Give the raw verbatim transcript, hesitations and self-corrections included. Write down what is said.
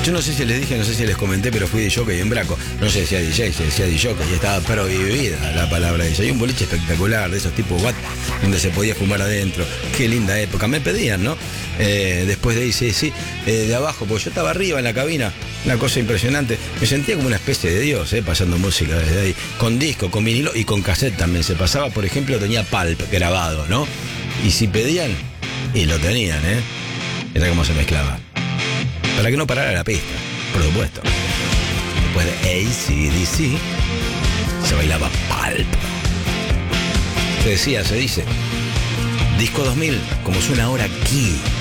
Yo no sé si les dije, no sé si les comenté, pero fui de jockey en Braco. No se decía D J, se decía de jockey y estaba prohibida la palabra esa. Hay un boliche espectacular de esos tipos Watt, donde se podía fumar adentro. Qué linda época. Me pedían, ¿no? Eh, después de ahí, sí, sí, eh, de abajo, porque yo estaba arriba en la cabina, una cosa impresionante. Me sentía como una especie de dios, eh, pasando música desde ahí. Con disco, con vinilo y con cassette también se pasaba. Por ejemplo, tenía Pulp grabado, ¿no? Y si pedían, y lo tenían, ¿eh? Era como se mezclaba. Para que no parara la pista, por supuesto. Después de A C D C, se bailaba Pulp. Se decía, se dice, disco dos mil, como suena ahora aquí.